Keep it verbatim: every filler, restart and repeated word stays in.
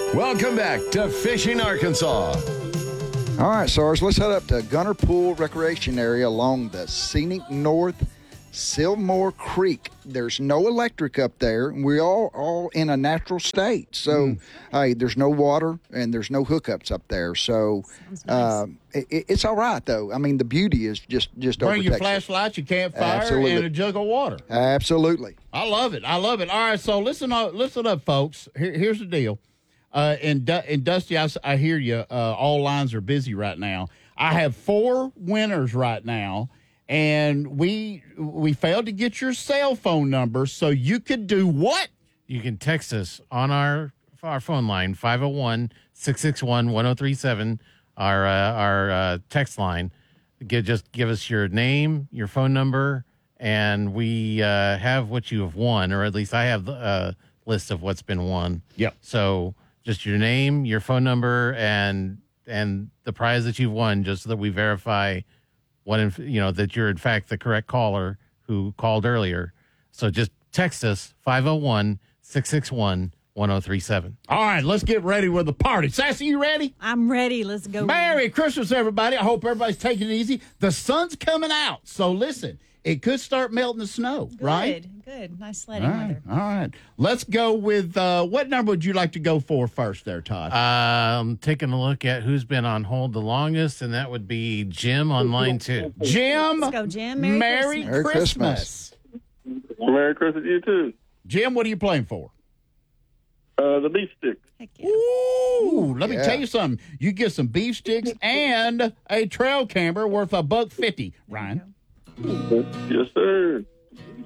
Welcome back to Fishing Arkansas. All right, Sarge, let's head up to Gunner Pool Recreation Area along the scenic North Silmore Creek. There's no electric up there. We're all, all in a natural state. So, mm. hey, there's no water and there's no hookups up there. So, nice. uh, it, it's all right, though. I mean, the beauty is just, just Bring your flashlight, your campfire, Absolutely. and a jug of water. Absolutely. I love it. I love it. All right, so listen up, listen up folks. Here, here's the deal. Uh, and, and Dusty, I, I hear you. Uh, all lines are busy right now. I have four winners right now. And we we failed to get your cell phone number, so you could do what? You can text us on our our phone line, five oh one, six six one, one oh three seven, our uh, our uh, text line. Get, just give us your name, your phone number, and we uh, have what you have won, or at least I have a list of what's been won. Yep. So just your name, your phone number, and and the prize that you've won, just so that we verify what in, you know that you're in fact the correct caller who called earlier. So just text us five oh one, six six one, one oh three seven. All right, let's get ready with the party. Sassy, you ready? I'm ready. Let's go. Merry Christmas, everybody. I hope everybody's taking it easy. The sun's coming out, so listen, it could start melting the snow, good, right? Good, good. Nice sledding all right, weather. All right. Let's go with, uh, what number would you like to go for first there, Todd? Um, taking a look at who's been on hold the longest, and that would be Jim on line two. Jim. Let's go, Jim. Merry, Merry Christmas. Merry Christmas. Merry Christmas to you, too. Jim, what are you playing for? Uh, the beef sticks. Heck yeah. Ooh, let Yeah. me tell you something. You get some beef sticks and a trail camber worth a buck fifty, Ryan. Yes, sir.